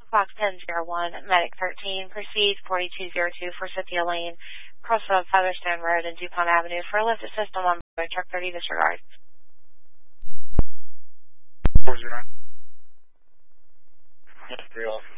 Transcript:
Box 1001, Medic 13, proceed 4202 for Cynthia Lane, crossroads Featherstone Road and DuPont Avenue for a lifted system on truck 30 disregard. 409. Yes, 3 off.